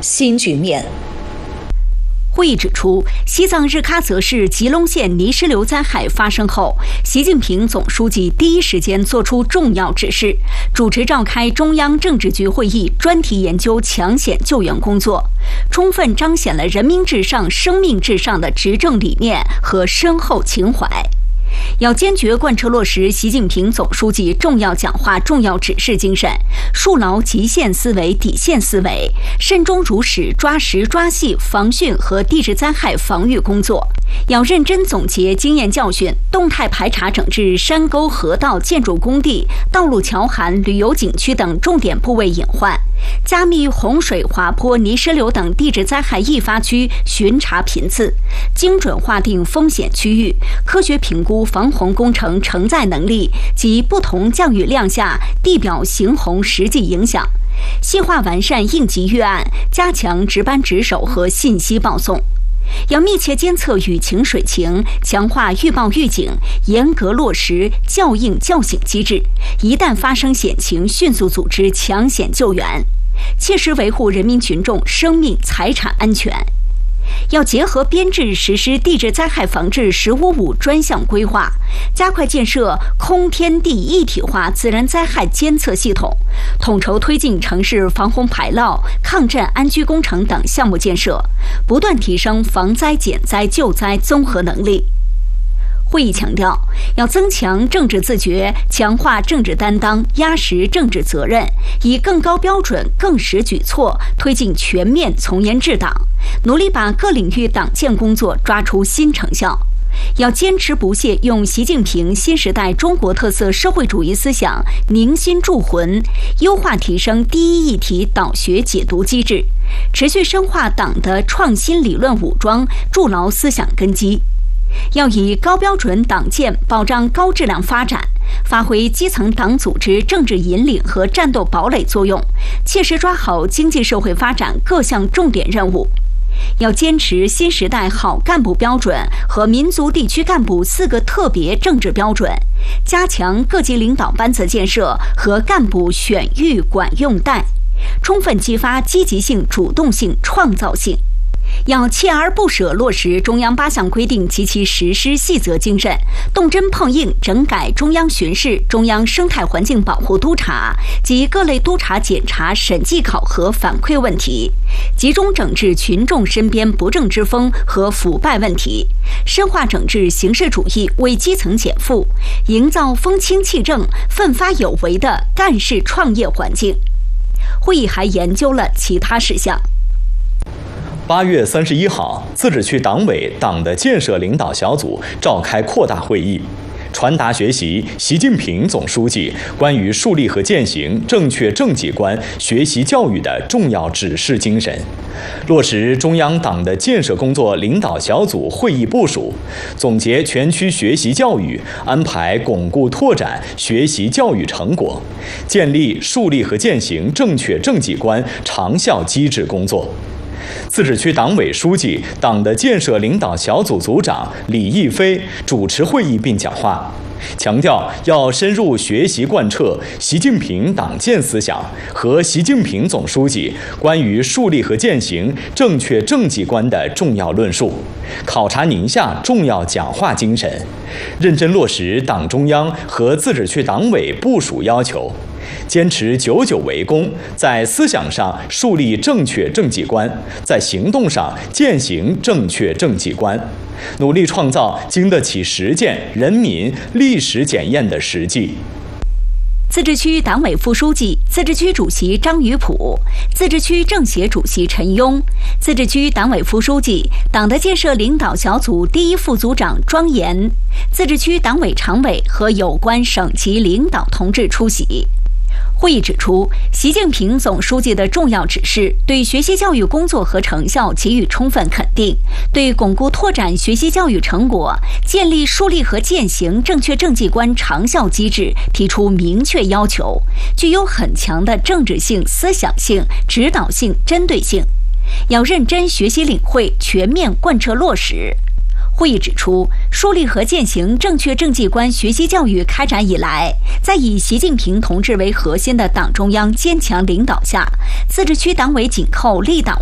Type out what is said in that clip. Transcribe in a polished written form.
新局面。 会议指出，西藏日喀则市吉隆县泥石流灾害发生后，习近平总书记第一时间作出重要指示，主持召开中央政治局会议，专题研究抢险救援工作，充分彰显了人民至上、生命至上的执政理念和深厚情怀。要坚决贯彻落实习近平总书记重要讲话、重要指示精神，树牢极限思维、底线思维，慎终如始、抓实抓细防汛和地质灾害防御工作。要认真总结经验教训，动态排查整治山沟、河道、建筑工地、道路桥涵、旅游景区等重点部位隐患，加密洪水、滑坡、泥石流等地质灾害易发区巡查频次，精准划定风险区域，科学评估防洪工程承载能力及不同降雨量下地表行洪实际影响，细化完善应急预案，加强值班值守和信息报送。要密切监测雨情水情，强化预报预警，严格落实校应校醒机制，一旦发生险情，迅速组织抢险救援，切实维护人民群众生命财产安全。要结合编制实施地质灾害防治“15+5”专项规划，加快建设空天地一体化自然灾害监测系统，统筹推进城市防洪排涝、抗震安居工程等项目建设，不断提升防灾减灾救灾综合能力。会议强调，要增强政治自觉，强化政治担当，压实政治责任，以更高标准、更实举措推进全面从严治党，努力把各领域党建工作抓出新成效。要坚持不懈用习近平新时代中国特色社会主义思想凝心铸魂，优化提升第一议题导学解读机制，持续深化党的创新理论武装，筑牢思想根基。要以高标准党建保障高质量发展，发挥基层党组织政治引领和战斗堡垒作用，切实抓好经济社会发展各项重点任务。要坚持新时代好干部标准和民族地区干部4个特别政治标准，加强各级领导班子建设和干部选育管用带，充分激发积极性、主动性、创造性。要锲而不舍落实中央8项规定及其实施细则精神，动真碰硬整改中央巡视、中央生态环境保护督察及各类督查检查、审计考核反馈问题，集中整治群众身边不正之风和腐败问题，深化整治形式主义，为基层减负，营造风清气正、奋发有为的干事创业环境。会议还研究了其他事项。 8月31号，自治区党委党的建设领导小组召开扩大会议，传达学习习近平总书记关于树立和践行正确政绩观学习教育的重要指示精神，落实中央党的建设工作领导小组会议部署，总结全区学习教育，安排巩固拓展学习教育成果，建立树立和践行正确政绩观长效机制工作。自治区党委书记、党的建设领导小组组长李毅飞主持会议并讲话，强调要深入学习贯彻习近平党建思想和习近平总书记关于树立和践行正确政绩观的重要论述，考察宁夏重要讲话精神，认真落实党中央和自治区党委部署要求，坚持久为功，在思想上树立正确政绩观，在行动上践行正确政绩观，努力创造经得起实践、人民历史检验的实际。 自治区党委副书记、自治区主席张宇普，自治区政协主席陈庸，自治区党委副书记、党的建设领导小组第一副组长庄严，自治区党委常委和有关省级领导同志出席。会议指出，习近平总书记的重要指示对学习教育工作和成效给予充分肯定，对巩固拓展学习教育成果、建立树立和践行正确政绩观长效机制提出明确要求，具有很强的政治性、思想性、指导性、针对性，要认真学习领会，全面贯彻落实。会议指出，树立和践行正确政绩观学习教育开展以来，在以习近平同志为核心的党中央坚强领导下，自治区党委紧扣立党